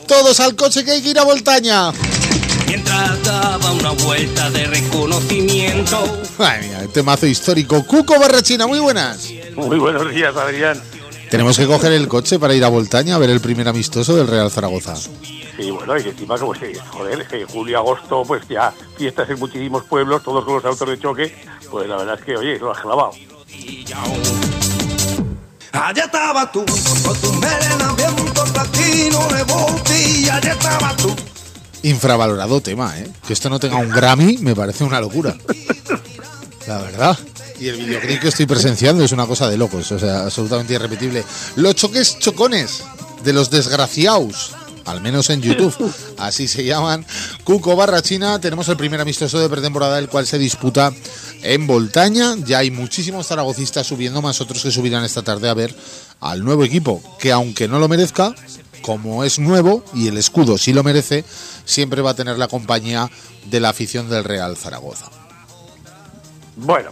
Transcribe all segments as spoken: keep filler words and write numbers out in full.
Todos al coche que hay que ir a Voltaña. Mientras daba una vuelta de reconocimiento. Ay, mira, el temazo histórico. Cuco Barrachina, muy buenas. Muy buenos días, Adrián. Tenemos que coger el coche para ir a Voltaña a ver el primer amistoso del Real Zaragoza. Sí, bueno, y que encima, como se joder, es que julio, agosto, pues ya fiestas en muchísimos pueblos, todos con los autos de choque, pues la verdad es que, oye, lo has clavado. Allá estaba tú, con tu melena bien por platino de botella, allá estaba tú. Infravalorado tema, ¿eh? Que esto no tenga un Grammy me parece una locura. La verdad. Y el videoclip que estoy presenciando es una cosa de locos, o sea, absolutamente irrepetible. Los choques chocones de los desgraciados, al menos en YouTube, así se llaman. Cuco Barrachina, tenemos el primer amistoso de pretemporada, el cual se disputa en Voltaña. Ya hay muchísimos zaragocistas subiendo, más otros que subirán esta tarde a ver al nuevo equipo, que aunque no lo merezca, como es nuevo y el escudo sí lo merece, siempre va a tener la compañía de la afición del Real Zaragoza. Bueno,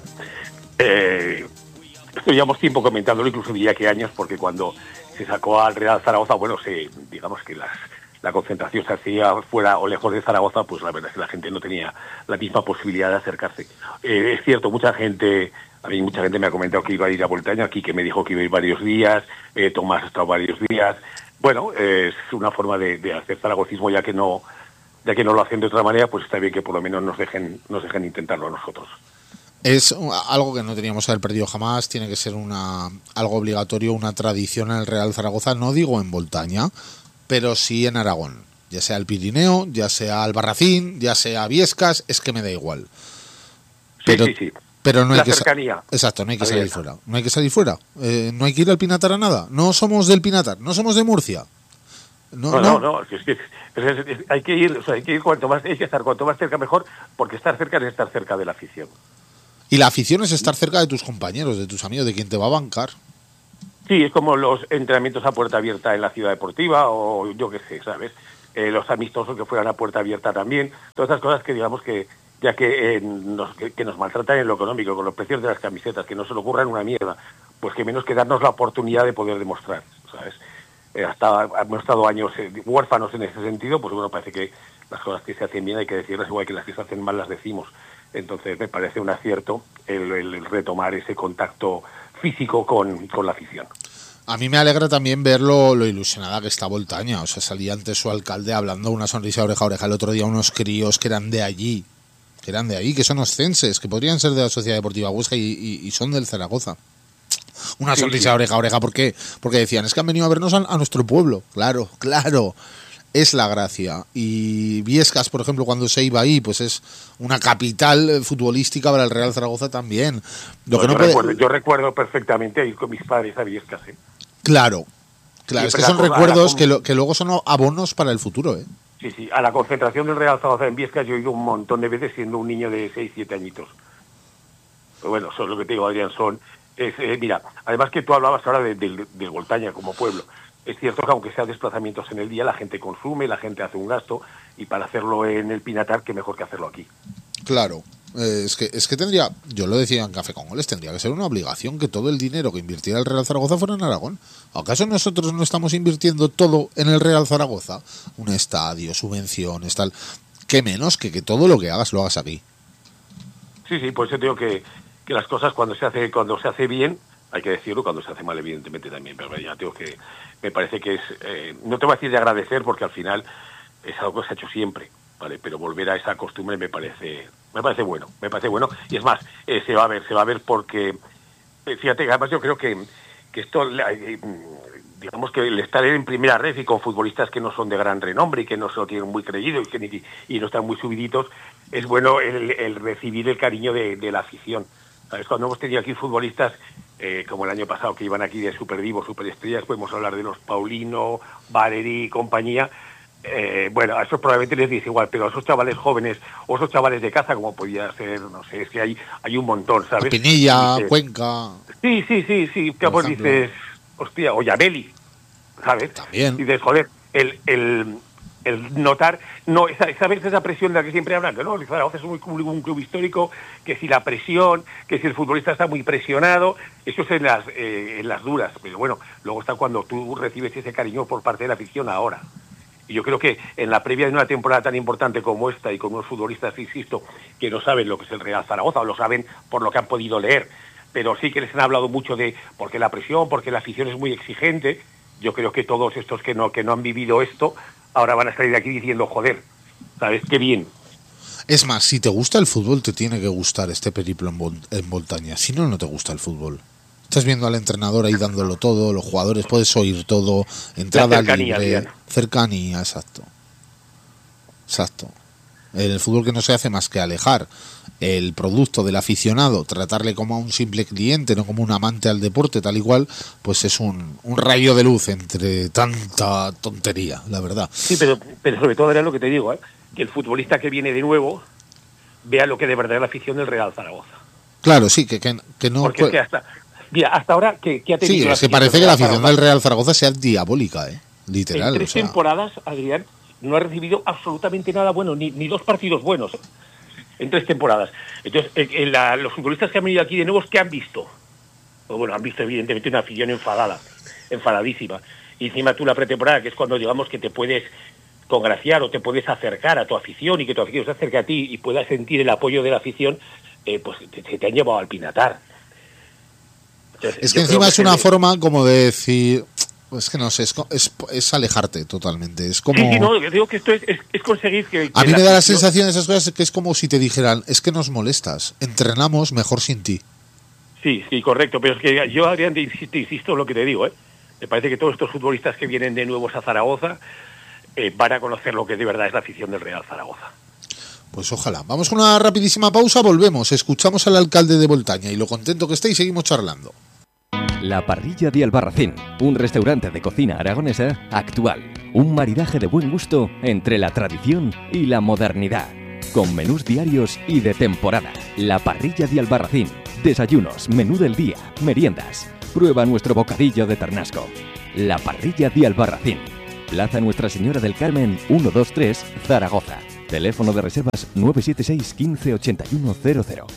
eh, esto llevamos tiempo comentándolo, incluso diría que años, porque cuando se sacó al Real Zaragoza, bueno, se, digamos que las, la concentración se hacía fuera o lejos de Zaragoza, pues la verdad es que la gente no tenía la misma posibilidad de acercarse. Eh, es cierto, mucha gente, a mí mucha gente me ha comentado que iba a ir a Voltaña, aquí que me dijo que iba a ir varios días, eh, Tomás ha estado varios días. Bueno, eh, es una forma de, de hacer zaragocismo, ya que no ya que no lo hacen de otra manera, pues está bien que por lo menos nos dejen nos dejen intentarlo a nosotros. Es algo que no teníamos que haber perdido jamás, tiene que ser una algo obligatorio, una tradición en el Real Zaragoza, no digo en Voltaña, pero sí en Aragón, ya sea el Pirineo, ya sea Albarracín, ya sea Viescas, es que me da igual. Pero, sí, sí, sí. Pero no hay la que cercanía. Exacto, no hay que salir fuera. No hay que salir fuera. Eh, no hay que ir al Pinatar a nada. No somos del Pinatar, no somos de Murcia. No, no, no, no, no es que, es, es, es, hay que ir, o sea, hay que ir cuanto más, hay que estar cuanto más cerca mejor, porque estar cerca es estar cerca de la afición. Y la afición es estar cerca de tus compañeros, de tus amigos, de quien te va a bancar. Sí, es como los entrenamientos a puerta abierta en la ciudad deportiva, o yo qué sé, ¿sabes? Eh, los amistosos que fueran a puerta abierta también, todas esas cosas que digamos que ya que, eh, nos, que, que nos maltratan en lo económico, con los precios de las camisetas, que no se le ocurran una mierda, pues que menos que darnos la oportunidad de poder demostrar, ¿sabes? Eh, hasta hemos estado años eh, huérfanos en ese sentido, pues bueno, parece que las cosas que se hacen bien hay que decirlas, igual que las que se hacen mal las decimos. Entonces me parece un acierto el, el, el retomar ese contacto físico con, con la afición. A mí me alegra también ver lo, lo ilusionada que está Voltaña. O sea, salía antes su alcalde hablando una sonrisa oreja a oreja. El otro día unos críos que eran de allí, que eran de ahí, que son oscenses, que podrían ser de la Sociedad Deportiva Huesca y, y, y son del Zaragoza. Una sí, sonrisa sí. oreja a oreja. ¿Por qué? Porque decían, es que han venido a vernos a, a nuestro pueblo. Claro, claro. Es la gracia. Y Viescas, por ejemplo, cuando se iba ahí, pues es una capital futbolística para el Real Zaragoza también. Lo no, que no yo, puede... recuerdo, yo recuerdo perfectamente ir con mis padres a Viescas, ¿eh? Claro, claro, sí, es que son recuerdos la... que, lo, que luego son abonos para el futuro, ¿eh? Sí, sí, a la concentración del Real Zaragoza en Viescas yo he ido un montón de veces siendo un niño de seis, siete añitos. Pero bueno, son lo que te digo, Adrián, son... Es, eh, mira, además que tú hablabas ahora de, de, de Voltaña como pueblo. Es cierto que aunque sea desplazamientos en el día, la gente consume, la gente hace un gasto, y para hacerlo en el Pinatar, qué mejor que hacerlo aquí. Claro, eh, es que es que tendría, yo lo decía en Café con Goles, tendría que ser una obligación que todo el dinero que invirtiera el Real Zaragoza fuera en Aragón. ¿Acaso nosotros no estamos invirtiendo todo en el Real Zaragoza? Un estadio, subvenciones, tal. ¿Qué menos que que todo lo que hagas lo hagas aquí? Sí, sí, por eso digo que, que las cosas cuando se hace cuando se hace bien, hay que decirlo, cuando se hace mal evidentemente también, pero ya tengo que me parece que es, eh, no te voy a decir de agradecer porque al final es algo que se ha hecho siempre, ¿vale? Pero volver a esa costumbre me parece me parece bueno, me parece bueno, y es más, eh, se va a ver, se va a ver porque, eh, fíjate, además yo creo que, que esto, eh, digamos que el estar en primera red y con futbolistas que no son de gran renombre y que no se lo tienen muy creído y, que ni, y no están muy subiditos, es bueno el, el recibir el cariño de, de la afición. ¿Sabes? Cuando hemos tenido aquí futbolistas, eh, como el año pasado, que iban aquí de supervivos, superestrellas, podemos hablar de los Paulino, Valeri y compañía, eh, bueno, a esos probablemente les dice igual, pero a esos chavales jóvenes, o esos chavales de casa, como podía ser, no sé, es que hay hay un montón, ¿sabes? Pinilla, dices, Cuenca... Sí, sí, sí, sí, que pues dices, hostia, o Yabeli, ¿sabes? También. Y dices, joder, el... el el notar, no, esa, esa vez esa presión de la que siempre hablan, que no, el Zaragoza es un, un club histórico, que si la presión, que si el futbolista está muy presionado, eso es en las, eh, en las duras, pero bueno, luego está cuando tú recibes ese cariño por parte de la afición ahora. Y yo creo que en la previa de una temporada tan importante como esta y con unos futbolistas, insisto, que no saben lo que es el Real Zaragoza, o lo saben por lo que han podido leer, pero sí que les han hablado mucho de porque la presión, porque la afición es muy exigente. Yo creo que todos estos que no, que no han vivido esto, ahora van a salir de aquí diciendo, joder, ¿sabes? Qué bien. Es más, si te gusta el fútbol, te tiene que gustar este periplo en, Vol- en Voltaña. Si no, no te gusta el fútbol. Estás viendo al entrenador ahí dándolo todo, los jugadores, puedes oír todo, entrada cercanía, libre, Adrián. cercanía, exacto. Exacto. En el fútbol que no se hace más que alejar el producto del aficionado, tratarle como a un simple cliente, no como un amante al deporte, tal y cual, pues es un, un rayo de luz entre tanta tontería, la verdad. Sí, pero, pero sobre todo era lo que te digo, ¿eh? Que el futbolista que viene de nuevo vea lo que de verdad es la afición del Real Zaragoza. Claro, sí, que, que, que no... Porque es que hasta, mira, hasta ahora, ¿qué, qué ha tenido? Sí, la es que afición parece del que la Real afición Zaragoza? del Real Zaragoza sea diabólica, ¿eh? Literal. En tres o sea. temporadas, Adrián, no ha recibido absolutamente nada bueno, ni, ni dos partidos buenos, ¿eh? En tres temporadas. Entonces, en, en la, los futbolistas que han venido aquí de nuevo, ¿qué han visto? Pues bueno, han visto evidentemente una afición enfadada, enfadadísima. Y encima tú la pretemporada, que es cuando digamos que te puedes congraciar o te puedes acercar a tu afición y que tu afición se acerque a ti y puedas sentir el apoyo de la afición, eh, pues te, te, te han llevado al pinatar. Entonces, Es que encima que es una de... forma como de decir... Es que no sé, es, es, es alejarte totalmente. Es como... Sí, sí, no, digo que esto es, es, es conseguir que... que a mí me la da la afición... sensación de esas cosas que es como si te dijeran, es que nos molestas, entrenamos mejor sin ti. Sí, sí, correcto, pero es que yo, Adrián, te insisto, insisto en lo que te digo, ¿eh? Me parece que todos estos futbolistas que vienen de nuevos a Zaragoza eh, van a conocer lo que de verdad es la afición del Real Zaragoza. Pues ojalá. Vamos con una rapidísima pausa, volvemos, escuchamos al alcalde de Voltaña y lo contento que está y seguimos charlando. La Parrilla de Albarracín, un restaurante de cocina aragonesa actual. Un maridaje de buen gusto entre la tradición y la modernidad. Con menús diarios y de temporada. La Parrilla de Albarracín. Desayunos, menú del día, meriendas. Prueba nuestro bocadillo de ternasco. La Parrilla de Albarracín. Plaza Nuestra Señora del Carmen, ciento veintitrés, Zaragoza. Teléfono de reservas nueve siete seis, quince, ochenta y uno cero cero.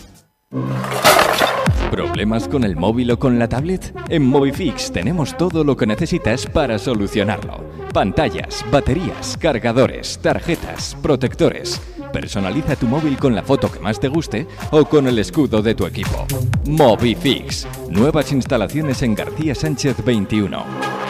¿Problemas con el móvil o con la tablet? En Movifix tenemos todo lo que necesitas para solucionarlo. Pantallas, baterías, cargadores, tarjetas, protectores. Personaliza tu móvil con la foto que más te guste o con el escudo de tu equipo. Movifix. Nuevas instalaciones en García Sánchez veintiuno.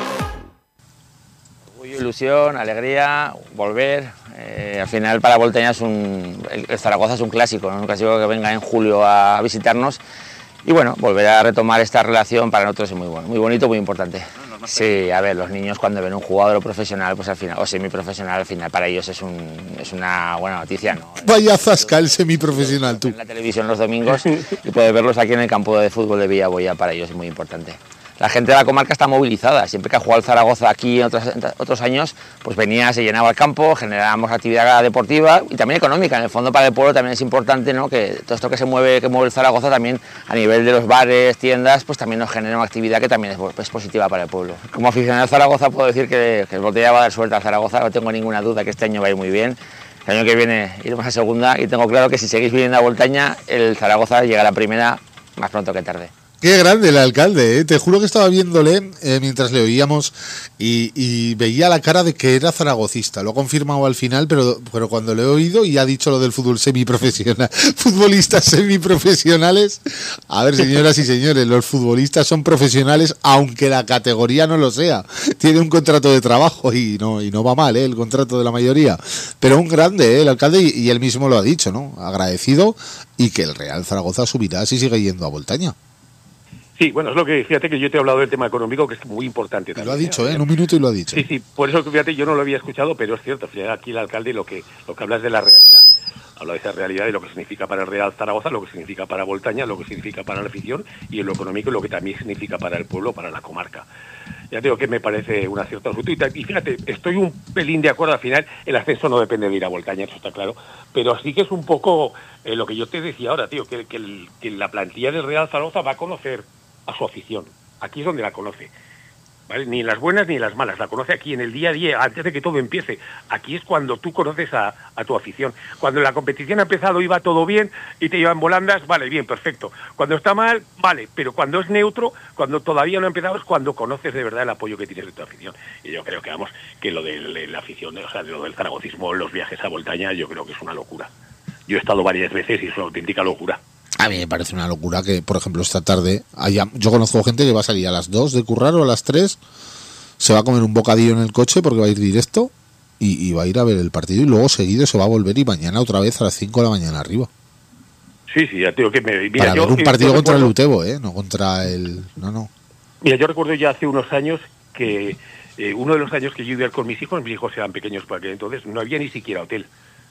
Ilusión, alegría, volver. Eh, al final para Voltaña es un, el Zaragoza es un clásico, ¿no? Un clásico que venga en julio a visitarnos. Y bueno, volver a retomar esta relación para nosotros es muy bueno, muy bonito, muy importante. Sí, a ver, los niños cuando ven un jugador profesional, pues al final, o semiprofesional, al final para ellos es, un, es una buena noticia, ¿no? Vaya zasca el semiprofesional, tú. En la televisión los domingos y poder verlos aquí en el campo de fútbol de Villaboya para ellos es muy importante. La gente de la comarca está movilizada, siempre que ha jugado el Zaragoza aquí en otros, en otros años, pues venía, se llenaba el campo, generábamos actividad deportiva y también económica. En el fondo para el pueblo también es importante, ¿no? Que todo esto que se mueve, que mueve el Zaragoza también a nivel de los bares, tiendas, pues también nos genera una actividad que también es, es positiva para el pueblo. Como aficionado al Zaragoza puedo decir que, que el Voltaña va a dar suerte al Zaragoza, no tengo ninguna duda que este año va a ir muy bien. El año que viene iremos a segunda y tengo claro que si seguís viniendo a Voltaña, el Zaragoza llegará a primera más pronto que tarde. Qué grande el alcalde, ¿eh? Te juro que estaba viéndole eh, mientras le oíamos y, y veía la cara de que era zaragocista. Lo ha confirmado al final, pero, pero cuando lo he oído y ha dicho lo del fútbol semiprofesional, futbolistas semiprofesionales. A ver, señoras y señores, los futbolistas son profesionales, aunque la categoría no lo sea. Tiene un contrato de trabajo y no, y no va mal, ¿eh? El contrato de la mayoría. Pero un grande, ¿eh? El alcalde, y, y él mismo lo ha dicho, ¿no? Agradecido y que el Real Zaragoza subirá si sigue yendo a Voltaña. Sí, bueno, es lo que, fíjate que yo te he hablado del tema económico, que es muy importante también. Lo ha dicho, ¿eh? En un minuto y lo ha dicho. Sí, sí, por eso, fíjate, yo no lo había escuchado, pero es cierto, fíjate, aquí el alcalde lo que, lo que habla es de la realidad. Habla de esa realidad y lo que significa para el Real Zaragoza, lo que significa para Voltaña, lo que significa para la afición y en lo económico y lo que también significa para el pueblo, para la comarca. Ya te digo que me parece un acierto absoluto. Y fíjate, estoy un pelín de acuerdo al final, el ascenso no depende de ir a Voltaña, eso está claro, pero sí que es un poco eh, lo que yo te decía ahora, tío, que, que, el, que la plantilla del Real Zaragoza va a conocer a su afición. Aquí es donde la conoce. ¿vale? Ni en las buenas ni en las malas, la conoce aquí en el día a día, antes de que todo empiece. Aquí es cuando tú conoces a, a tu afición. Cuando la competición ha empezado iba todo bien y te llevan volandas, vale, bien, perfecto. Cuando está mal, vale, pero cuando es neutro, cuando todavía no ha empezado, es cuando conoces de verdad el apoyo que tienes de tu afición. Y yo creo que, vamos, que lo de la afición, o sea, de lo del zaragocismo, los viajes a Voltaña, yo creo que es una locura. Yo he estado varias veces y es una auténtica locura. A mí me parece una locura que, por ejemplo, esta tarde haya, yo conozco gente que va a salir a las dos de currar o a las tres, se va a comer un bocadillo en el coche porque va a ir directo y, y va a ir a ver el partido y luego seguido se va a volver y mañana otra vez a las cinco de la mañana arriba. Sí, sí, ya tengo que me... Mira, Para yo, ver un partido yo contra recuerdo, el Utebo, ¿eh? No contra el... No, no. Mira, yo recuerdo ya hace unos años que eh, uno de los años que yo iba con mis hijos, mis hijos eran pequeños para aquel entonces, no había ni siquiera hotel.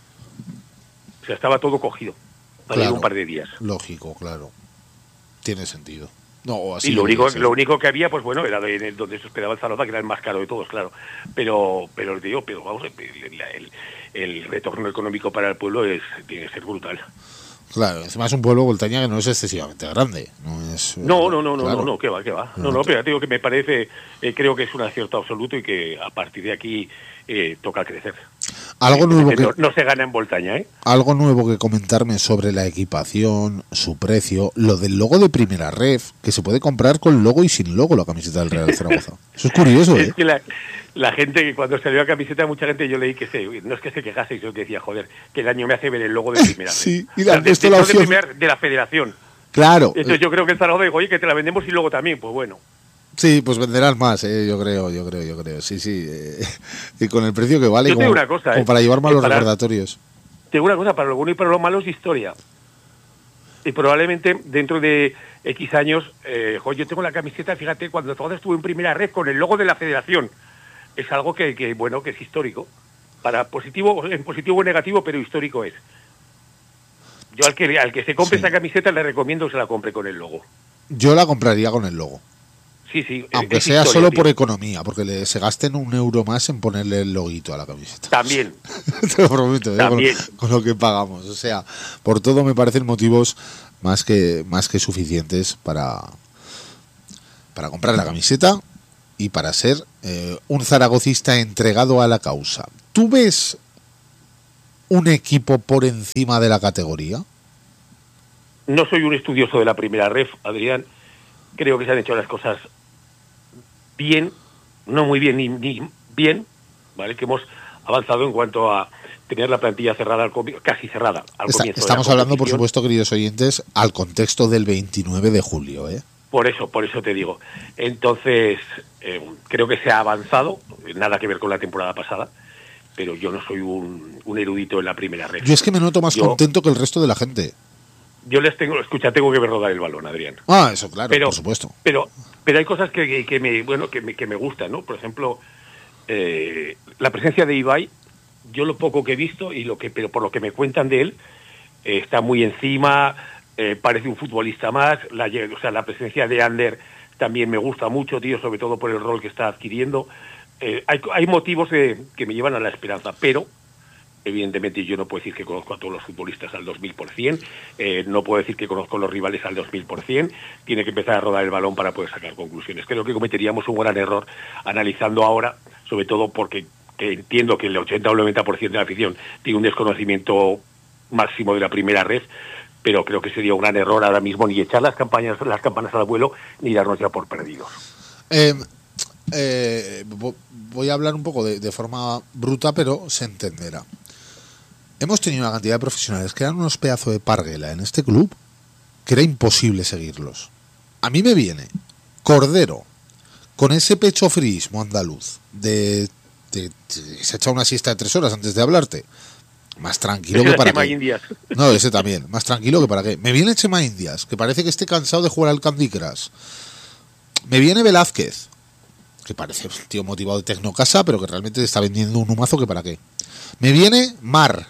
O sea, estaba todo cogido. Para Claro, ir un par de días. Lógico, claro. Tiene sentido. No, así Y lo único, debería ser. lo único que había, pues bueno, era de, de donde se hospedaba el Zaragoza, que era el más caro de todos, claro. Pero, pero os digo, pero vamos, el, el, el retorno económico para el pueblo es tiene que ser brutal. Claro, encima es un pueblo Voltaña que no es excesivamente grande. No, es, No, no, no, no, claro. no, no, que va, que va. No, No, no, no. pero te digo que me parece, eh, creo que es un acierto absoluto y que a partir de aquí eh, toca crecer. Algo nuevo que... No, no se gana en Voltaña, ¿eh? Algo nuevo que comentarme sobre la equipación, su precio, lo del logo de Primera Ref, que se puede comprar con logo y sin logo la camiseta del Real Zaragoza. Eso es curioso, ¿eh? Es que la, la gente, que cuando salió la camiseta, mucha gente yo leí que se, no es que se quejase, sino que decía, joder, que el año me hace ver el logo de Primera. Sí, y O le sea, han de, puesto de, la no de, opción. primer- de la federación. Claro. Entonces yo creo que el Zaragoza dijo, oye, que te la vendemos y luego también, pues bueno. Sí, pues venderán más, eh, yo creo, yo creo, yo creo. Sí, sí. Eh, y con el precio que vale, Yo te como, digo una cosa, como eh, para llevar malos para- recordatorios. Te digo una cosa, para lo bueno y para lo malo es historia. Y probablemente dentro de X años, eh, jo, yo tengo la camiseta, fíjate, cuando Zaragoza estuvo en Primera Red con el logo de la federación. Es algo que, que bueno, que es histórico. Para positivo, en positivo o negativo, pero histórico es. Yo al que al que se compre Sí. esa camiseta le recomiendo que se la compre con el logo. Yo la compraría con el logo. Sí, sí. Aunque es sea historia, solo tío. por economía, porque le, se gasten un euro más en ponerle el loguito a la camiseta. También. Te lo prometo, ¿eh? con, También. con lo que pagamos. O sea, por todo me parecen motivos más que, más que suficientes para, para comprar la camiseta y para ser eh, un zaragocista entregado a la causa. ¿Tú ves un equipo por encima de la categoría? No soy un estudioso de la Primera Ref, Adrián. Creo que se han hecho las cosas bien, no muy bien ni, ni bien, ¿vale? Que hemos avanzado en cuanto a tener la plantilla cerrada, al comi- casi cerrada al Está- comienzo de la estamos hablando, por competición. supuesto, queridos oyentes, al contexto del veintinueve de julio, ¿eh? Por eso, por eso te digo. Entonces, eh, creo que se ha avanzado, nada que ver con la temporada pasada, pero yo no soy un, un erudito en la Primera Ref. Yo es que me noto más Yo- contento que el resto de la gente. Yo les tengo, escucha, tengo que ver rodar el balón, Adrián. Ah, eso claro, Pero- por supuesto. Pero, pero hay cosas que, que, que me, bueno, que me, que me gustan, ¿no? Por ejemplo, eh, la presencia de Ibai, yo lo poco que he visto y lo que, pero por lo que me cuentan de él, eh, está muy encima, eh, parece un futbolista más, la, lle- o sea, la presencia de Ander también me gusta mucho, tío, sobre todo por el rol que está adquiriendo. Eh, hay, hay motivos de- que me llevan a la esperanza, pero evidentemente yo no puedo decir que conozco a todos los futbolistas al dos mil por ciento, eh, no puedo decir que conozco a los rivales al dos mil por ciento, tiene que empezar a rodar el balón para poder sacar conclusiones. Creo que cometeríamos un gran error analizando ahora, sobre todo porque que entiendo que el ochenta o el noventa por ciento de la afición tiene un desconocimiento máximo de la Primera Red, pero creo que sería un gran error ahora mismo ni echar las campañas, las campanas al vuelo ni darnos ya por perdidos. Eh, eh, vo- voy a hablar un poco de, de forma bruta, pero se entenderá. Hemos tenido una cantidad de profesionales que eran unos pedazos de parguela en este club que era imposible seguirlos. A mí me viene Cordero con ese pecho friismo andaluz de, de- de- se echa una siesta de tres horas antes de hablarte. Más tranquilo Ese que era para Chema qué. Indias. No, ese también. Más tranquilo que para qué. Me viene Chema Indias, que parece que esté cansado de jugar al Candy Crush. Me viene Velázquez, que parece un tío motivado de Tecnocasa, pero que realmente está vendiendo un humazo que para qué. Me viene Mar.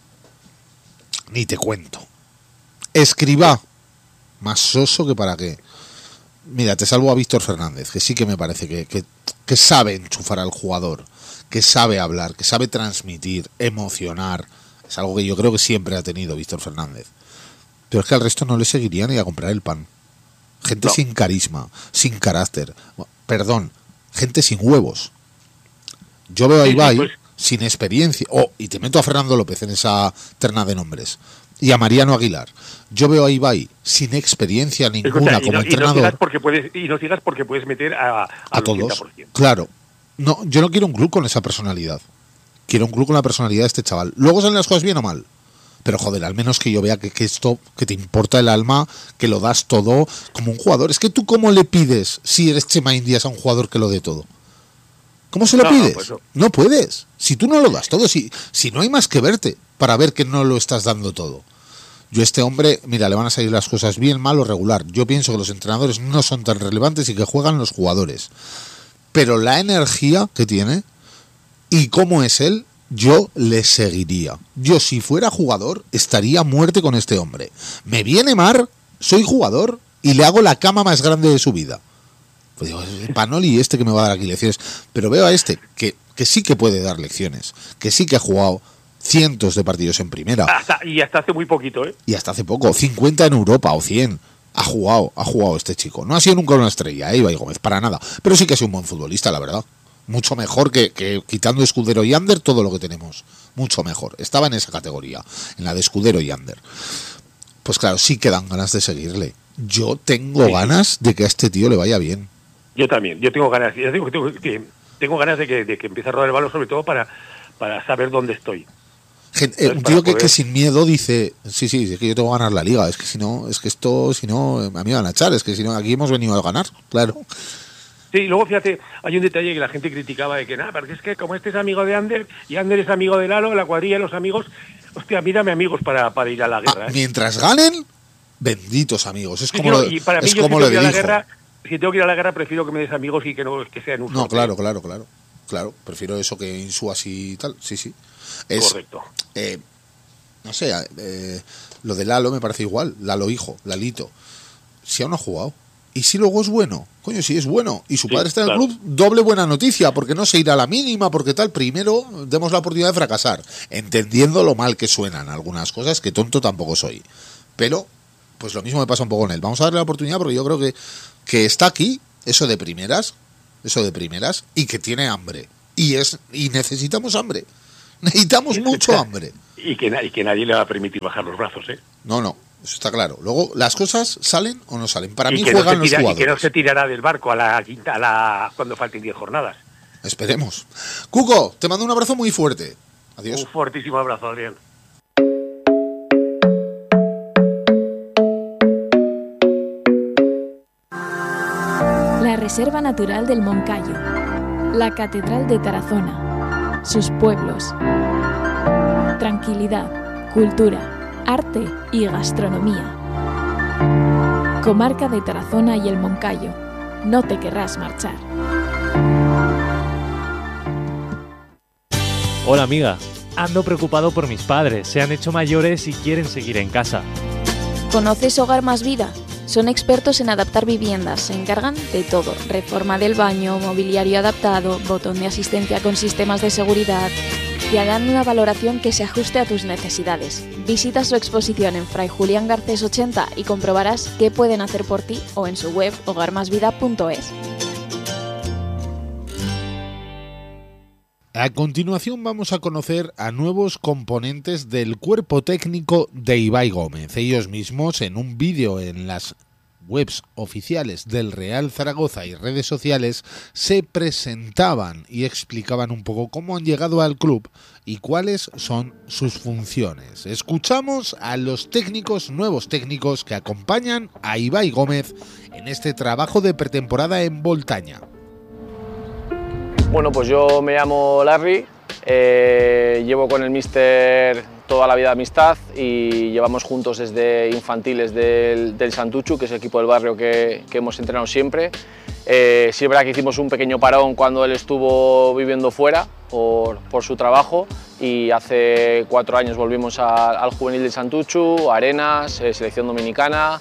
Ni te cuento. Escribá. Más soso que para qué. Mira, te salvo a Víctor Fernández, que sí que me parece que, que, que sabe enchufar al jugador, que sabe hablar, que sabe transmitir, emocionar. Es algo que yo creo que siempre ha tenido Víctor Fernández. Pero es que al resto no le seguiría ni a comprar el pan. Gente No. sin carisma, sin carácter. Bueno, perdón, gente sin huevos. Yo veo a Sí, sí, Ibai pues. sin experiencia, oh, y te meto a Fernando López en esa terna de nombres, y a Mariano Aguilar. Yo veo a Ibai sin experiencia ninguna Escucha, y como no, y no entrenador. sigas porque puedes, y no sigas porque puedes meter a, A al todos, ochenta por ciento. claro. No, yo no quiero un club con esa personalidad. Quiero un club con la personalidad de este chaval. Luego salen las cosas bien o mal. Pero joder, al menos que yo vea que, que esto, que te importa el alma, que lo das todo como un jugador. Es que tú, ¿cómo le pides si eres Chema Indias a un jugador que lo dé todo? ¿Cómo se lo No, pides? pues no. No puedes. Si tú no lo das todo, si, si no hay más que verte para ver que no lo estás dando todo. Yo a este hombre, mira, le van a salir las cosas bien, mal o regular. Yo pienso que los entrenadores no son tan relevantes y que juegan los jugadores. Pero la energía que tiene y cómo es él, yo le seguiría. Yo, si fuera jugador, estaría a muerte con este hombre. Me viene mal, soy jugador y le hago la cama más grande de su vida. Pues digo, el Panoli este que me va a dar aquí lecciones. Pero veo a este que, que sí que puede dar lecciones, que sí que ha jugado cientos de partidos en primera. Hasta, y hasta hace muy poquito, ¿eh? Y hasta hace poco, cincuenta en Europa o cien. Ha jugado, ha jugado este chico. No ha sido nunca una estrella, ¿eh? Ibai Gómez, para nada. Pero sí que ha sido un buen futbolista, la verdad. Mucho mejor que, que quitando Escudero y Ander todo lo que tenemos. Mucho mejor. Estaba en esa categoría, en la de Escudero y Ander. Pues claro, sí que dan ganas de seguirle. Yo tengo Sí. ganas de que a este tío le vaya bien. Yo también. Yo tengo ganas. Ya digo que tengo, que tengo ganas de que, de que empiece a rodar el balón, sobre todo para, para saber dónde estoy. Gen- eh, un para tío que, poder- que sin miedo dice, sí, sí, es que yo tengo que ganar la liga. Es que si no, es que esto, si no, a mí me van a echar. Es que si no, aquí hemos venido a ganar, claro. Sí, luego fíjate, hay un detalle que la gente criticaba de que nada, porque es que como este es amigo de Ander y Ander es amigo de Lalo, la cuadrilla de los amigos, hostia, mírame amigos para, para ir a la guerra. Ah, ¿eh? mientras ganen, benditos amigos. Es Sí, como tío, lo, y para mí es yo como si lo tengo que ir a la dijo. guerra, si tengo que ir a la guerra prefiero que me des amigos y que no que sean un No, sorteo. claro, claro, claro. Claro, prefiero eso que Insuas y tal. Sí, sí. Es, Correcto. eh, no sé, eh, lo de Lalo me parece igual. Lalo hijo, Lalito. Si aún no ha jugado. Y si luego es bueno, coño, si es bueno y su Sí, padre está en el claro. club, doble buena noticia, porque no se irá a la mínima, porque tal, primero demos la oportunidad de fracasar, entendiendo lo mal que suenan algunas cosas, que tonto tampoco soy. Pero, pues lo mismo me pasa un poco con él. Vamos a darle la oportunidad porque yo creo que, que está aquí, eso de primeras, eso de primeras, y que tiene hambre. Y es y necesitamos hambre. Necesitamos mucho hambre. Y que, na- y que nadie le va a permitir bajar los brazos, ¿eh? No, no, eso está claro. Luego, las cosas salen o no salen. Para y mí que no juegan se los tira- y jugadores. que no se tirará del barco a la quinta, a la cuando falten diez jornadas. Esperemos. Cuco, te mando un abrazo muy fuerte. Adiós. Un fortísimo abrazo, Adrián. La Reserva Natural del Moncayo, la Catedral de Tarazona, sus pueblos. Tranquilidad, cultura, arte y gastronomía. Comarca de Tarazona y el Moncayo. No te querrás marchar. Hola amiga, ando preocupado por mis padres, se han hecho mayores y quieren seguir en casa. ¿Conoces Hogar Más Vida? Son expertos en adaptar viviendas, se encargan de todo, reforma del baño, mobiliario adaptado, botón de asistencia con sistemas de seguridad. Te harán una valoración que se ajuste a tus necesidades. Visita su exposición en Fray Julián Garcés ochenta y comprobarás qué pueden hacer por ti o en su web hogar más vida punto es. A continuación vamos a conocer a nuevos componentes del cuerpo técnico de Ibai Gómez. Ellos mismos en un vídeo en las webs oficiales del Real Zaragoza y redes sociales se presentaban y explicaban un poco cómo han llegado al club y cuáles son sus funciones. Escuchamos a los técnicos, nuevos técnicos que acompañan a Ibai Gómez en este trabajo de pretemporada en Voltaña. Bueno, pues yo me llamo Larry, eh, llevo con el míster toda la vida de amistad y llevamos juntos desde infantiles del, del Santuchu, que es el equipo del barrio que, que hemos entrenado siempre. Eh, sí es verdad que hicimos un pequeño parón cuando él estuvo viviendo fuera por, por su trabajo y hace cuatro años volvimos a, al juvenil del Santuchu, Arenas, eh, selección dominicana,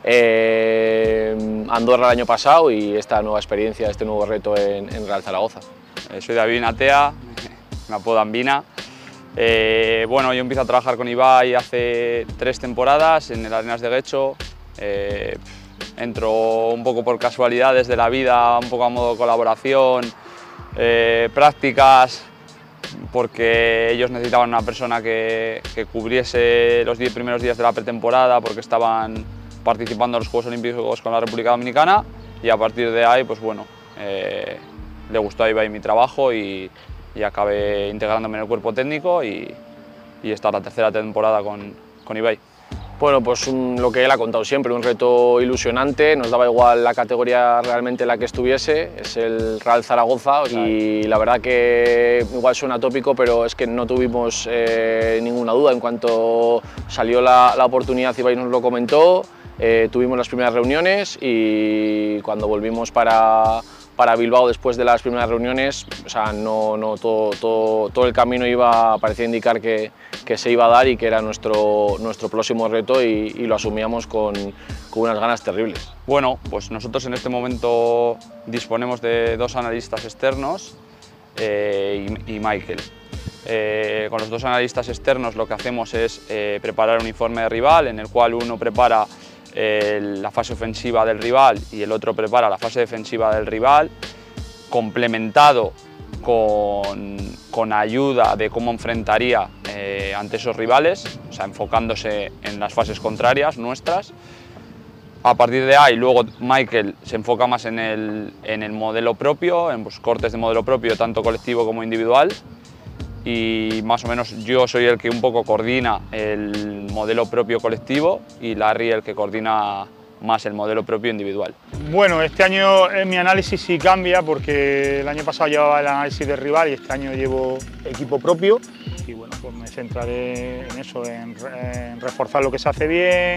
eh, Andorra el año pasado y esta nueva experiencia, este nuevo reto en, en Real Zaragoza. Eh, soy David Natea, me apodan Vina. Eh, bueno, yo empiezo a trabajar con Ibai hace tres temporadas en el Arenas de Guecho. Eh, entró un poco por casualidades de la vida, un poco a modo colaboración, eh, prácticas, porque ellos necesitaban una persona que, que cubriese los diez primeros días de la pretemporada porque estaban participando en los Juegos Olímpicos con la República Dominicana, y a partir de ahí, pues bueno, eh, le gustó a Ibai mi trabajo y, y acabé integrándome en el cuerpo técnico y, y esta es la tercera temporada con, con Ibai. Bueno, pues un, lo que él ha contado siempre, un reto ilusionante, nos daba igual la categoría realmente en la que estuviese, es el Real Zaragoza, y la verdad que igual suena tópico, pero es que no tuvimos eh, ninguna duda. En cuanto salió la, la oportunidad, Ibai nos lo comentó, eh, tuvimos las primeras reuniones y cuando volvimos para, para Bilbao después de las primeras reuniones, o sea, no, no, todo, todo, todo el camino iba, parecía indicar que, que se iba a dar y que era nuestro, nuestro próximo reto, y, y lo asumíamos con, con unas ganas terribles. Bueno, pues nosotros en este momento disponemos de dos analistas externos eh, y, y Michael. Eh, con los dos analistas externos lo que hacemos es eh, preparar un informe de rival en el cual uno prepara eh, la fase ofensiva del rival y el otro prepara la fase defensiva del rival, complementado con, con ayuda de cómo enfrentaría eh, ante esos rivales, o sea, enfocándose en las fases contrarias nuestras. A partir de ahí, luego Michael se enfoca más en el, en el modelo propio, en pues, cortes de modelo propio, tanto colectivo como individual, y más o menos yo soy el que un poco coordina el modelo propio colectivo y Larry el que coordina más el modelo propio individual. Bueno, este año en mi análisis sí cambia, porque el año pasado llevaba el análisis de rival y este año llevo equipo propio, y bueno, pues me centraré en eso, en, en reforzar lo que se hace bien,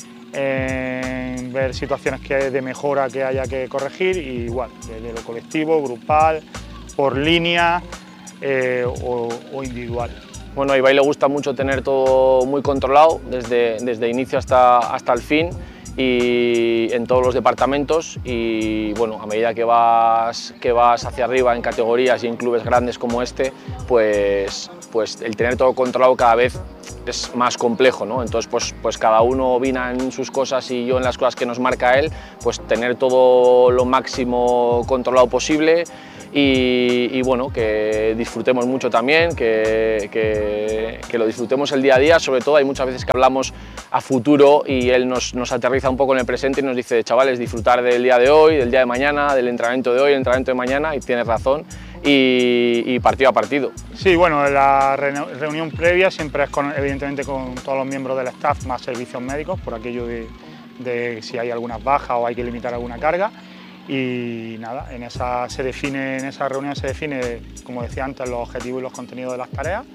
en ver situaciones que de mejora que haya que corregir, y igual, desde lo colectivo, grupal, por línea eh, o, o individual. Bueno, a Ibai le gusta mucho tener todo muy controlado, desde, desde inicio hasta, hasta el fin, y en todos los departamentos, y bueno, a medida que vas, que vas hacia arriba en categorías y en clubes grandes como este, pues, pues el tener todo controlado cada vez es más complejo, ¿no? Entonces pues, pues cada uno opina en sus cosas y yo en las cosas que nos marca él, pues tener todo lo máximo controlado posible. Y, y bueno, que disfrutemos mucho también, que, que, que lo disfrutemos el día a día. Sobre todo hay muchas veces que hablamos a futuro y él nos, nos aterriza un poco en el presente y nos dice: chavales, disfrutar del día de hoy, del día de mañana, del entrenamiento de hoy, del entrenamiento de mañana, y tienes razón, y, y partido a partido. Sí, bueno, la reunión previa siempre es con, evidentemente con todos los miembros del staff más servicios médicos, por aquello de, de si hay algunas bajas o hay que limitar alguna carga. Y nada, en esa, se define, en esa reunión se define, como decía antes, los objetivos y los contenidos de las tareas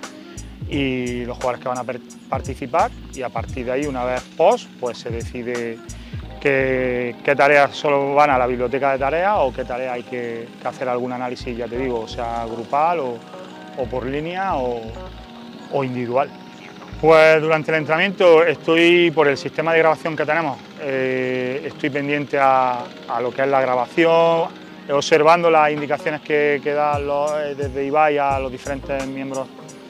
y los jugadores que van a participar, y a partir de ahí, una vez post, pues se decide qué, qué tareas solo van a la biblioteca de tareas o qué tareas hay que, que hacer algún análisis, ya te digo, sea grupal o, o por línea o, o individual. Pues durante el entrenamiento estoy, por el sistema de grabación que tenemos, eh, estoy pendiente a, a lo que es la grabación, observando las indicaciones que, que dan los, desde Ibai a los diferentes miembros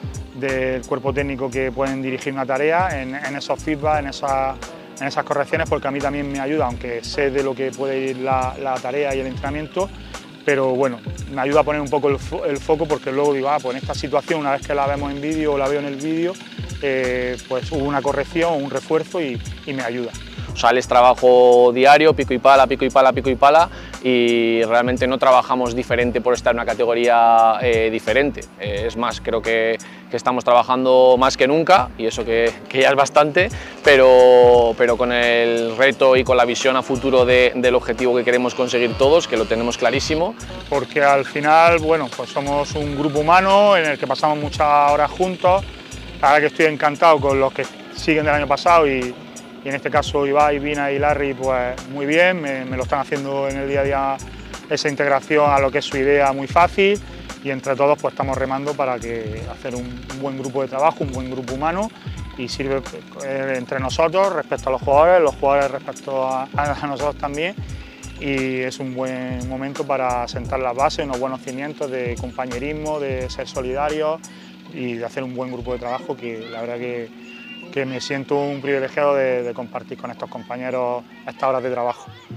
del cuerpo técnico que pueden dirigir una tarea, en, en esos feedback, en, esa, en esas correcciones, porque a mí también me ayuda, aunque sé de lo que puede ir la, la tarea y el entrenamiento, pero bueno, me ayuda a poner un poco el, fo el foco, porque luego digo, ah, pues en esta situación, una vez que la vemos en vídeo o la veo en el vídeo, eh, pues hubo una corrección, un refuerzo y, y me ayuda. O sea, les trabajo diario, pico y pala, pico y pala, pico y pala, y realmente no trabajamos diferente por estar en una categoría eh, diferente. Eh, es más, creo que, que estamos trabajando más que nunca, y eso que, que ya es bastante, pero, pero con el reto y con la visión a futuro de, del objetivo que queremos conseguir todos, que lo tenemos clarísimo. Porque al final, bueno, pues somos un grupo humano en el que pasamos muchas horas juntos. La verdad que estoy encantado con los que siguen del año pasado, y Y en este caso Ibai, Vina y Larry, pues muy bien, me, me lo están haciendo en el día a día, esa integración a lo que es su idea muy fácil, y entre todos pues estamos remando para que hacer un, un buen grupo de trabajo, un buen grupo humano, y sirve eh, entre nosotros respecto a los jugadores, los jugadores respecto a, a nosotros también, y es un buen momento para sentar las bases, unos buenos cimientos de compañerismo, de ser solidarios y de hacer un buen grupo de trabajo, que la verdad que que me siento un privilegiado de, de compartir con estos compañeros estas horas de trabajo.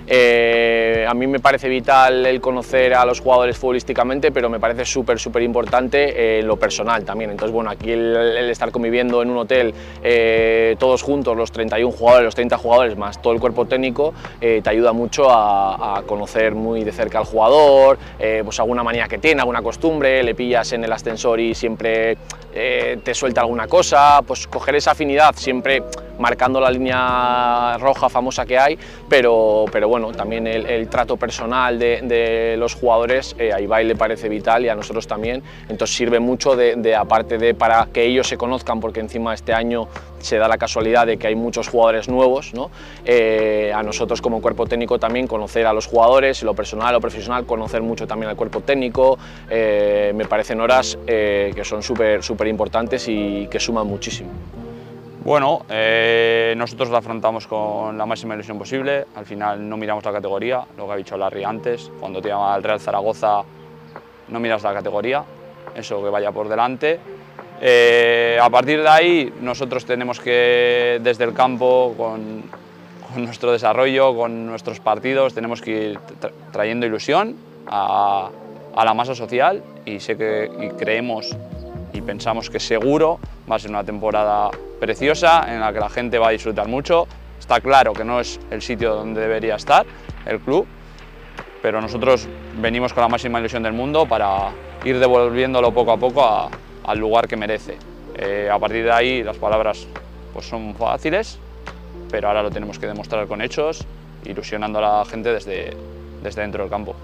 Eh, a mí me parece vital el conocer a los jugadores futbolísticamente, pero me parece súper, súper importante eh, lo personal también. Entonces, bueno, aquí el, el estar conviviendo en un hotel eh, todos juntos, los treinta y uno jugadores, los treinta jugadores, más todo el cuerpo técnico, eh, te ayuda mucho a, a conocer muy de cerca al jugador, eh, pues alguna manía que tiene, alguna costumbre, le pillas en el ascensor y siempre eh, te suelta alguna cosa, pues coger esa afinidad, siempre marcando la línea roja famosa que hay, pero, pero bueno, también el, el trato personal de, de los jugadores eh, a Ibai le parece vital y a nosotros también, entonces sirve mucho de, de aparte de para que ellos se conozcan, porque encima este año se da la casualidad de que hay muchos jugadores nuevos, ¿no? Eh, a nosotros como cuerpo técnico también conocer a los jugadores, lo personal, lo profesional, conocer mucho también al cuerpo técnico, eh, me parecen horas eh, que son súper súper importantes y que suman muchísimo. Bueno, eh, nosotros lo afrontamos con la máxima ilusión posible, al final no miramos la categoría, lo que ha dicho Larry antes, cuando te llama el Real Zaragoza no miras la categoría, eso que vaya por delante. Eh, a partir de ahí nosotros tenemos que desde el campo, con, con nuestro desarrollo, con nuestros partidos, tenemos que ir tra trayendo ilusión a, a la masa social y sé que y creemos y pensamos que seguro va a ser una temporada preciosa en la que la gente va a disfrutar mucho. Está claro que no es el sitio donde debería estar el club, pero nosotros venimos con la máxima ilusión del mundo para ir devolviéndolo poco a poco a, al lugar que merece. Eh, a partir de ahí las palabras pues son fáciles, pero ahora lo tenemos que demostrar con hechos, ilusionando a la gente desde, desde dentro del campo.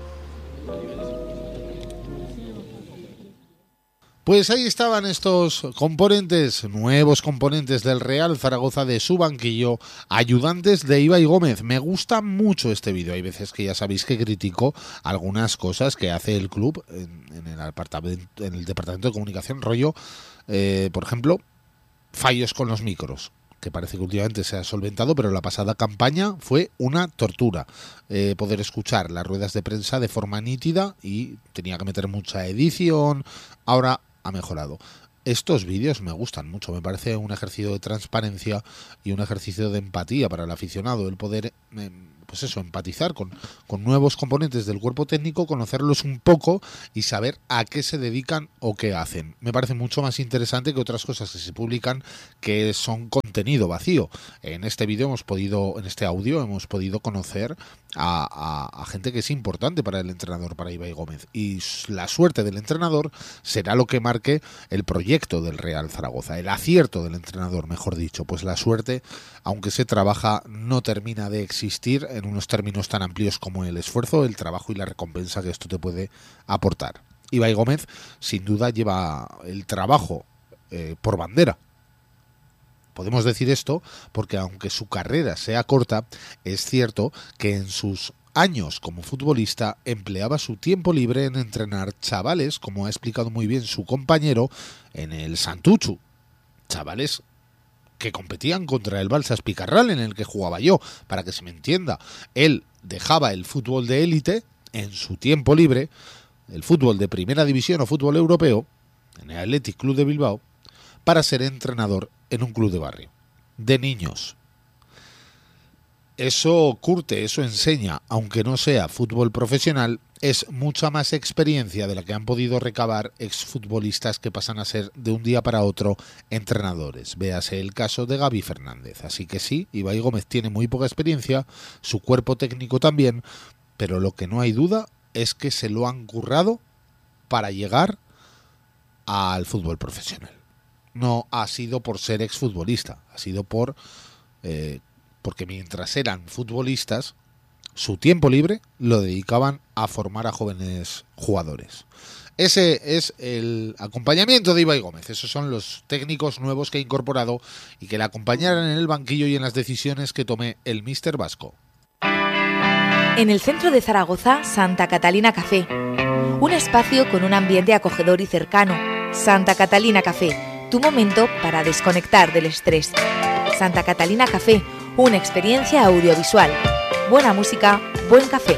Pues ahí estaban estos componentes, nuevos componentes del Real Zaragoza de su banquillo, ayudantes de Ibai Gómez. Me gusta mucho este vídeo. Hay veces que ya sabéis que critico algunas cosas que hace el club en, en, el, apartamento, en el departamento de comunicación, rollo, eh, por ejemplo, fallos con los micros, que parece que últimamente se ha solventado, pero la pasada campaña fue una tortura. Eh, poder escuchar las ruedas de prensa de forma nítida y tenía que meter mucha edición. Ahora ha mejorado. Estos vídeos me gustan mucho, me parece un ejercicio de transparencia y un ejercicio de empatía para el aficionado, el poder, eh, pues eso, empatizar con, con nuevos componentes del cuerpo técnico, conocerlos un poco y saber a qué se dedican o qué hacen. Me parece mucho más interesante que otras cosas que se publican que son contenido vacío. En este vídeo hemos podido, en este audio hemos podido conocer a, a, a gente que es importante para el entrenador, para Ibai Gómez, y la suerte del entrenador será lo que marque el proyecto del Real Zaragoza, el acierto del entrenador, mejor dicho. Pues la suerte, aunque se trabaja, no termina de existir en unos términos tan amplios como el esfuerzo, el trabajo y la recompensa que esto te puede aportar. Ibai Gómez sin duda lleva el trabajo eh, por bandera. Podemos decir esto porque aunque su carrera sea corta, es cierto que en sus años como futbolista empleaba su tiempo libre en entrenar chavales, como ha explicado muy bien su compañero, en el Santuchu. Chavales que competían contra el Balsas Picarral, en el que jugaba yo, para que se me entienda. Él dejaba el fútbol de élite en su tiempo libre, el fútbol de primera división o fútbol europeo, en el Athletic Club de Bilbao, para ser entrenador en un club de barrio, de niños. Eso curte, eso enseña, aunque no sea fútbol profesional, es mucha más experiencia de la que han podido recabar exfutbolistas que pasan a ser de un día para otro entrenadores. Véase el caso de Gaby Fernández. Así que sí, Ibai Gómez tiene muy poca experiencia, su cuerpo técnico también, pero lo que no hay duda es que se lo han currado para llegar al fútbol profesional. No ha sido por ser exfutbolista, ha sido por eh, porque mientras eran futbolistas, su tiempo libre lo dedicaban a formar a jóvenes jugadores. Ese es el acompañamiento de Ibai Gómez. Esos son los técnicos nuevos que ha incorporado y que le acompañarán en el banquillo y en las decisiones que tome el míster vasco. En el centro de Zaragoza, Santa Catalina Café. Un espacio con un ambiente acogedor y cercano. Santa Catalina Café. Tu momento para desconectar del estrés. Santa Catalina Café, una experiencia audiovisual. Buena música, buen café.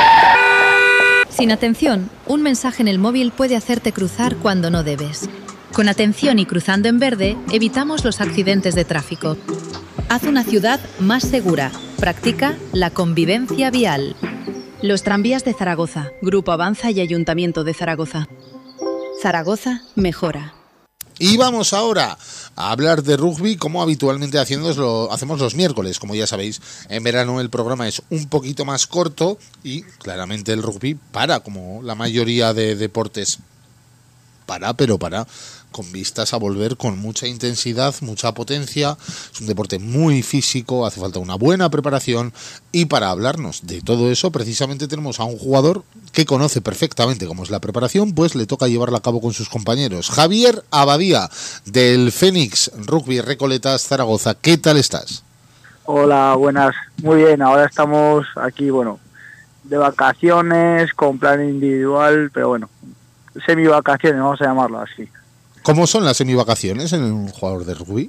Sin atención, un mensaje en el móvil puede hacerte cruzar cuando no debes. Con atención y cruzando en verde, evitamos los accidentes de tráfico. Haz una ciudad más segura. Practica la convivencia vial. Los tranvías de Zaragoza, Grupo Avanza y Ayuntamiento de Zaragoza. Zaragoza mejora. Y vamos ahora a hablar de rugby como habitualmente haciéndoslo, hacemos los miércoles. Como ya sabéis, en verano el programa es un poquito más corto y claramente el rugby para, como la mayoría de deportes, para, pero para, con vistas a volver con mucha intensidad, mucha potencia. Es un deporte muy físico, hace falta una buena preparación, y para hablarnos de todo eso precisamente tenemos a un jugador que conoce perfectamente cómo es la preparación, pues le toca llevarla a cabo con sus compañeros. Javier Abadía, del Fénix Rugby Recoletas Zaragoza. ¿Qué tal estás? Hola, buenas. Muy bien, ahora estamos aquí, bueno, de vacaciones, con plan individual, pero bueno, semi-vacaciones, vamos a llamarlo así. ¿Cómo son las semivacaciones en un jugador de rugby?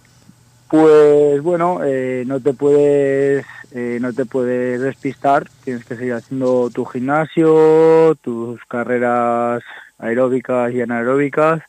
Pues bueno, eh, no te puedes eh, no te puedes despistar, tienes que seguir haciendo tu gimnasio, tus carreras aeróbicas y anaeróbicas,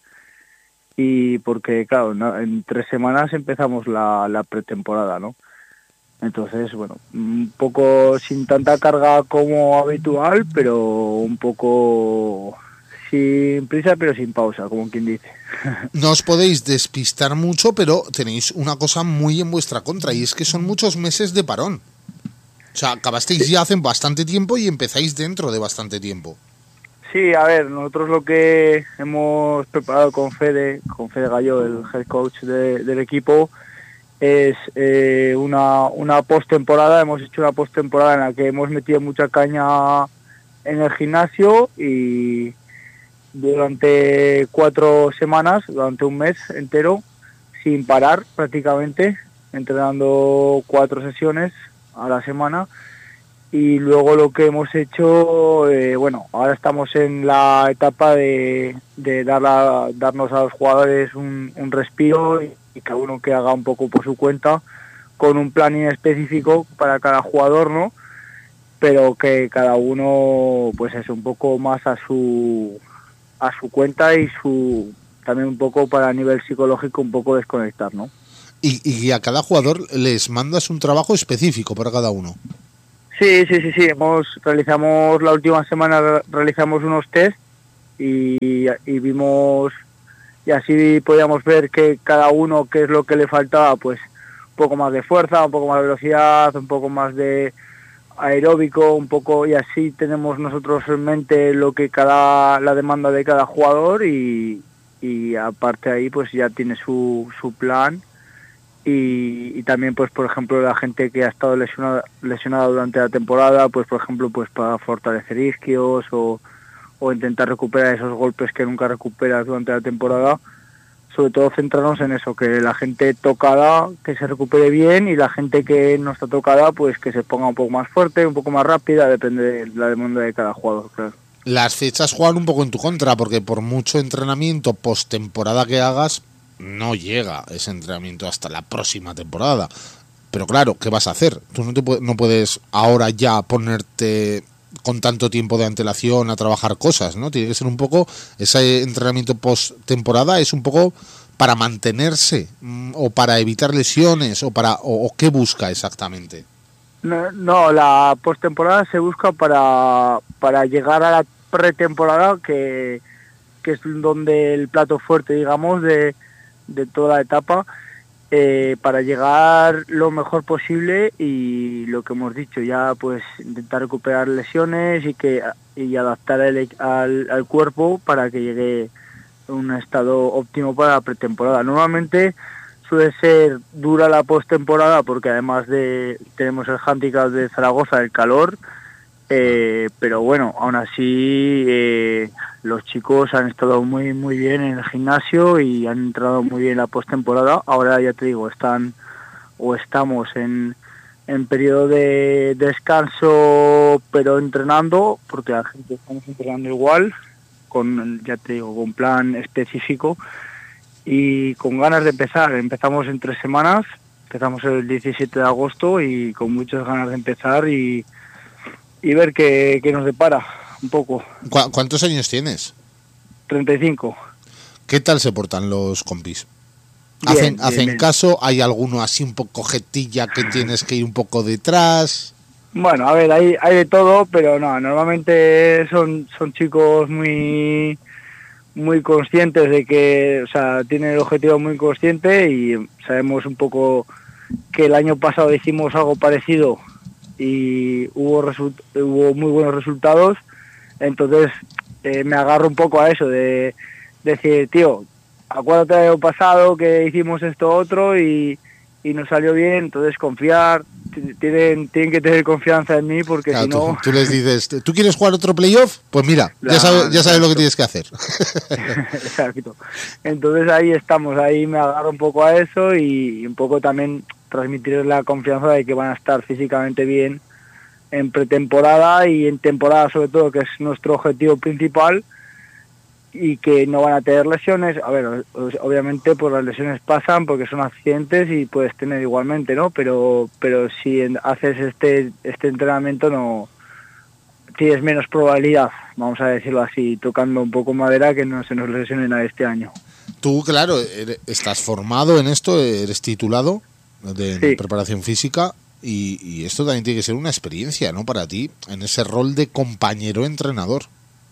y porque claro, no, en tres semanas empezamos la, la pretemporada, ¿no? Entonces, bueno, un poco sin tanta carga como habitual, pero un poco sin prisa pero sin pausa, como quien dice. No os podéis despistar mucho, pero tenéis una cosa muy en vuestra contra, y es que son muchos meses de parón. O sea, acabasteis ya hace bastante tiempo y empezáis dentro de bastante tiempo. Sí, a ver, nosotros lo que hemos preparado con Fede, con Fede Gallo, el head coach de, del equipo, es eh, una, una postemporada. Hemos hecho una postemporada en la que hemos metido mucha caña en el gimnasio, y durante cuatro semanas, durante un mes entero, sin parar prácticamente, entrenando cuatro sesiones a la semana. Y luego lo que hemos hecho, eh, bueno, ahora estamos en la etapa de, de dar la, darnos a los jugadores un, un respiro, y, y cada uno que haga un poco por su cuenta, con un planning específico para cada jugador, ¿no? Pero que cada uno pues es un poco más a su a su cuenta, y su también un poco para a nivel psicológico un poco desconectar, ¿no? Y, y a cada jugador les mandas un trabajo específico para cada uno. Sí, sí, sí, sí. Hemos, realizamos la última semana realizamos unos test y, y vimos, y así podíamos ver que cada uno qué es lo que le faltaba, pues un poco más de fuerza, un poco más de velocidad, un poco más de aeróbico, un poco, y así tenemos nosotros en mente lo que cada la demanda de cada jugador, y, y aparte ahí pues ya tiene su, su plan. Y, y también pues por ejemplo la gente que ha estado lesionada, lesionada durante la temporada, pues por ejemplo pues para fortalecer isquios o, o intentar recuperar esos golpes que nunca recuperas durante la temporada. Sobre todo centrarnos en eso, que la gente tocada que se recupere bien, y la gente que no está tocada pues que se ponga un poco más fuerte, un poco más rápida, depende de la demanda de cada jugador, claro. Las fechas juegan un poco en tu contra, porque por mucho entrenamiento postemporada que hagas, no llega ese entrenamiento hasta la próxima temporada. Pero claro, ¿qué vas a hacer? Tú no, te pu- no puedes ahora ya ponerte con tanto tiempo de antelación a trabajar cosas, ¿no? Tiene que ser un poco, ese entrenamiento post-temporada es un poco para mantenerse, mmm, o para evitar lesiones, o para o, o qué busca exactamente. No, no, la postemporada se busca para, para llegar a la pretemporada, que, que es donde el plato fuerte, digamos, de, de toda la etapa, eh, para llegar lo mejor posible, y lo que hemos dicho ya, pues intentar recuperar lesiones y que y adaptar el, al, al cuerpo para que llegue a un estado óptimo para la pretemporada. Normalmente suele ser dura la postemporada, porque además de tenemos el hándicap de Zaragoza, el calor, eh, pero bueno, aún así eh, los chicos han estado muy muy bien en el gimnasio y han entrado muy bien la postemporada. Ahora ya te digo, están o estamos en, en periodo de descanso, pero entrenando, porque la gente estamos entrenando igual, con ya te digo, con plan específico y con ganas de empezar. Empezamos en tres semanas, empezamos el diecisiete de agosto y con muchas ganas de empezar y, y ver qué, qué nos depara un poco. ¿Cu- ¿Cuántos años tienes? treinta y cinco. ¿Qué tal se portan los compis? Bien, ¿Hacen, bien, ¿hacen bien. caso? ¿Hay alguno así un poco jetilla que tienes que ir un poco detrás? Bueno, a ver, hay, hay de todo, pero no, normalmente son, son chicos muy muy conscientes de que, o sea, tienen el objetivo muy consciente y sabemos un poco que el año pasado hicimos algo parecido y hubo result- hubo muy buenos resultados, entonces eh, me agarro un poco a eso de decir, tío, acuérdate del año pasado que hicimos esto otro y, y nos salió bien, entonces confiar, t- tienen tienen que tener confianza en mí porque Claro, si tú, no... tú les dices, ¿tú quieres jugar otro playoff? Pues mira, ya Claro, sabes, ya sabes lo que exacto. tienes que hacer. Exacto. Entonces ahí estamos, ahí me agarro un poco a eso y un poco también transmitirles la confianza de que van a estar físicamente bien en pretemporada y en temporada sobre todo, que es nuestro objetivo principal, y que no van a tener lesiones. A ver, o- obviamente pues las lesiones pasan porque son accidentes y puedes tener igualmente, ¿no? Pero pero si en- haces este este entrenamiento no tienes menos probabilidad, vamos a decirlo así, tocando un poco madera, que no se nos lesionen a este año. Tú, claro, eres- estás formado en esto, eres titulado de, de Sí. preparación física y, y esto también tiene que ser una experiencia, ¿no? Para ti, en ese rol de compañero-entrenador.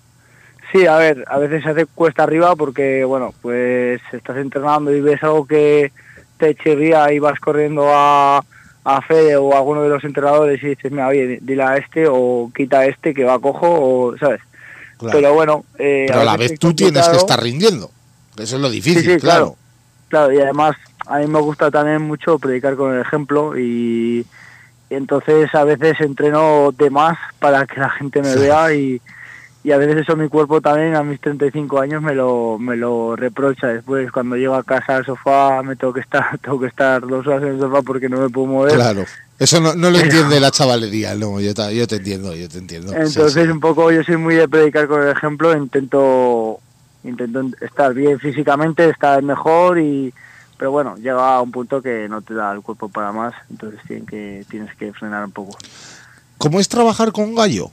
Sí, a ver, a veces se hace cuesta arriba porque, bueno, pues estás entrenando y ves algo que te chirría y vas corriendo a, a Fede o a alguno de los entrenadores y dices, mira, oye, dile a este o quita a este que va cojo, o, ¿sabes? Claro. Pero bueno... Eh, Pero a la veces vez es tú tienes que complicado. estar rindiendo. Eso es lo difícil, Sí, sí, claro. claro. Claro, y además a mí me gusta también mucho predicar con el ejemplo y, y entonces a veces entreno de más para que la gente me Sí. vea y, y a veces eso mi cuerpo también a mis treinta y cinco años me lo me lo reprocha. Después cuando llego a casa al sofá me tengo que estar tengo que estar dos horas en el sofá porque no me puedo mover. Claro. Eso no, no lo entiende la chavalería, no, yo, ta- yo te entiendo, yo te entiendo. Sí, Entonces sí. un poco yo soy muy de predicar con el ejemplo, intento intento estar bien físicamente, estar mejor y pero bueno, llega a un punto que no te da el cuerpo para más, entonces tienen que tienes que frenar un poco. ¿Cómo es trabajar con Gallo?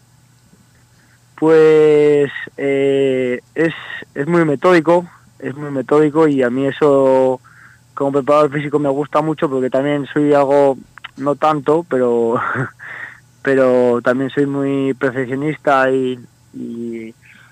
Pues eh, es, es muy metódico, es muy metódico y a mí eso como preparador físico me gusta mucho porque también soy algo, no tanto, pero pero también soy muy perfeccionista y, y,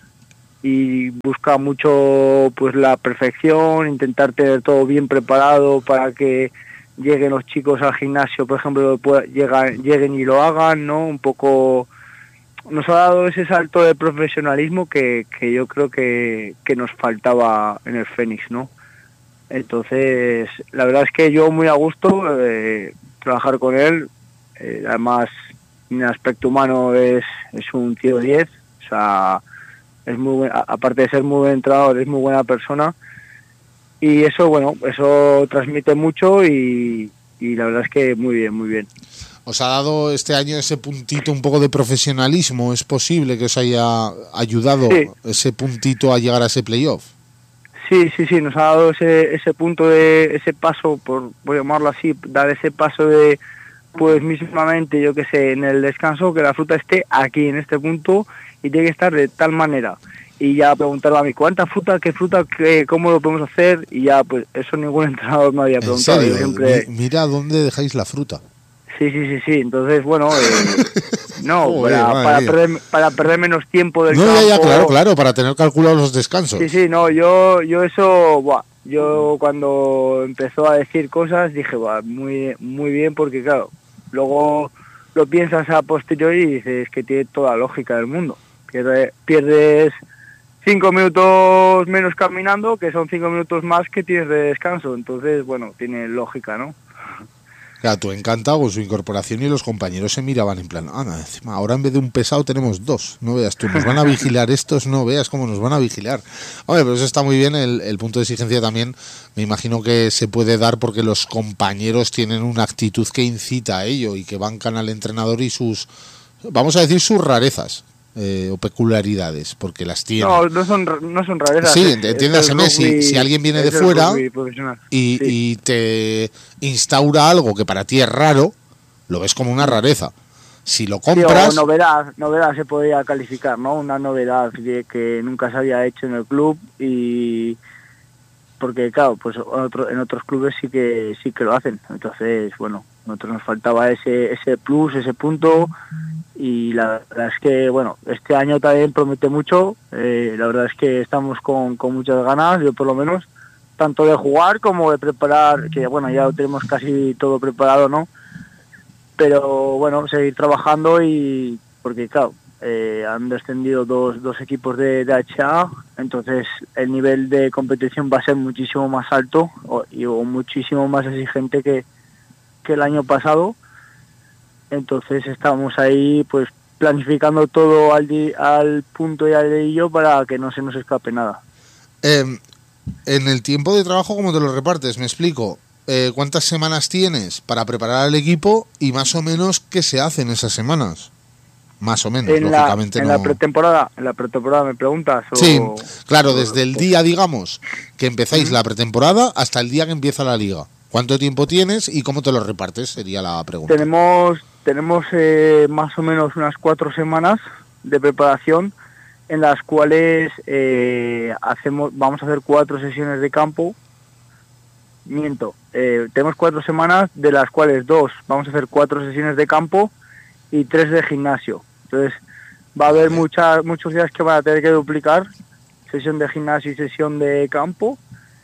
y busca mucho pues la perfección, intentar tener todo bien preparado para que lleguen los chicos al gimnasio, por ejemplo, pueda- llegan, lleguen y lo hagan, ¿no? Un poco nos ha dado ese salto de profesionalismo que, que yo creo que, que nos faltaba en el Fénix, ¿no? Entonces, la verdad es que yo muy a gusto eh, trabajar con él, eh, además en aspecto humano es, es un tío diez, o sea, es muy buen, a- aparte de ser muy buen entrenador, es muy buena persona y eso, bueno, eso transmite mucho y, y la verdad es que muy bien, muy bien. ¿Os ha dado este año ese puntito un poco de profesionalismo? ¿Es posible que os haya ayudado Sí. ese puntito a llegar a ese playoff? Sí, sí, sí, nos ha dado ese, ese punto de, ese paso, por voy a llamarlo así, dar ese paso de, pues mismamente, yo que sé, en el descanso, que la fruta esté aquí, en este punto, y tiene que estar de tal manera. Y ya preguntarme a mí, ¿cuánta fruta, qué fruta, qué, cómo lo podemos hacer? Y ya, pues eso ningún entrenador me había ¿En preguntado. serio? Yo siempre... Mi- mira dónde dejáis la fruta. Sí, sí, sí, sí, entonces, bueno, eh, no, Joder, para, madre para, mía. perder, para perder menos tiempo del No, ya, ya, campo. claro, claro, para tener calculados los descansos. Sí, sí, no, yo, yo eso, buah, yo cuando empezó a decir cosas dije, buah, muy, muy bien, porque claro, luego lo piensas a posteriori y dices que tiene toda la lógica del mundo. Pierde- pierdes cinco minutos menos caminando, que son cinco minutos más que tienes de descanso, entonces, bueno, tiene lógica, ¿no? Claro, tú encantado con su incorporación y los compañeros se miraban en plan, ah, encima, ahora en vez de un pesado tenemos dos, no veas tú, nos van a vigilar estos, no veas cómo nos van a vigilar. Hombre, pero eso está muy bien, el, el punto de exigencia también, me imagino que se puede dar porque los compañeros tienen una actitud que incita a ello y que bancan al entrenador y sus, vamos a decir, sus rarezas. Eh, o peculiaridades, porque las tienen. No, no son, ra- no son rarezas. Sí, es- entiéndaseme, es el rugby- si, si alguien viene de es el fuera rugby profesional. y, Sí. y te instaura algo que para ti es raro, lo ves como una rareza. Si lo compras... Sí, o novedad, novedad se podría calificar, ¿no? Una novedad de que nunca se había hecho en el club y... Porque, claro, pues en, otro, en otros clubes sí que sí que lo hacen. Entonces, bueno, a nosotros nos faltaba ese ese plus, ese punto. Y la verdad es que, bueno, este año también promete mucho. Eh, la verdad es que estamos con, con muchas ganas, yo por lo menos, tanto de jugar como de preparar, que bueno, ya lo tenemos casi todo preparado, ¿no? Pero bueno, seguir trabajando y... Porque, claro, eh, han descendido dos, dos equipos de, de H A, entonces el nivel de competición va a ser muchísimo más alto o, y, o muchísimo más exigente que, que el año pasado. Entonces estamos ahí pues planificando todo al, di, al punto y al dedillo para que no se nos escape nada. Eh, en el tiempo de trabajo, ¿cómo te lo repartes? Me explico. Eh, ¿Cuántas semanas tienes para preparar al equipo y más o menos qué se hace en esas semanas? Más o menos, en lógicamente la, en no... la pretemporada, en la pretemporada me preguntas. ¿O... Sí, claro, desde el día, digamos, que empezáis la pretemporada hasta el día que empieza la liga. ¿Cuánto tiempo tienes y cómo te lo repartes? Sería la pregunta. Tenemos tenemos eh, más o menos unas cuatro semanas de preparación en las cuales eh, hacemos vamos a hacer cuatro sesiones de campo. Miento, eh, tenemos cuatro semanas de las cuales dos vamos a hacer cuatro sesiones de campo y tres de gimnasio. Entonces va a haber muchas muchos días que van a tener que duplicar, sesión de gimnasio y sesión de campo.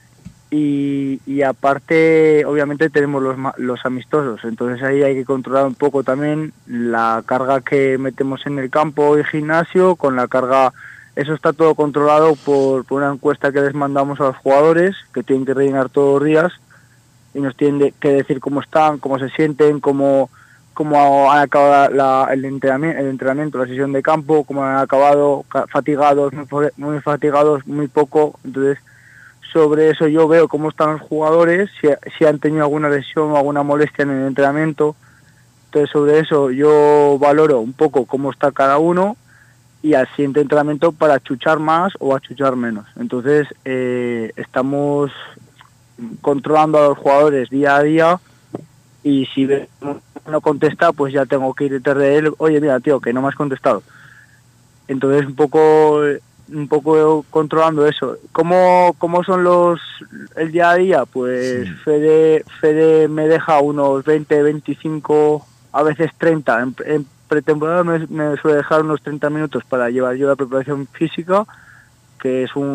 Y, y aparte obviamente tenemos los, los amistosos, entonces ahí hay que controlar un poco también la carga que metemos en el campo y gimnasio con la carga. Eso está todo controlado por, por una encuesta que les mandamos a los jugadores, que tienen que rellenar todos los días y nos tienen de, que decir cómo están, cómo se sienten, cómo, cómo han acabado la, el, entrenamiento, el entrenamiento, la sesión de campo, cómo han acabado, fatigados, muy, muy fatigados, muy poco. Entonces sobre eso yo veo cómo están los jugadores, si, si han tenido alguna lesión o alguna molestia en el entrenamiento. Entonces sobre eso yo valoro un poco cómo está cada uno y al siguiente entrenamiento para achuchar más o achuchar menos. Entonces eh, estamos controlando a los jugadores día a día y si no contesta pues ya tengo que ir detrás de él. Oye, mira tío, que no me has contestado. Entonces un poco... un poco controlando eso. ¿Cómo, cómo son los el día a día? Pues sí. Fede, Fede me deja unos veinte, veinticinco, a veces treinta. En, en pretemporada me, me suele dejar unos treinta minutos para llevar yo la preparación física, que es un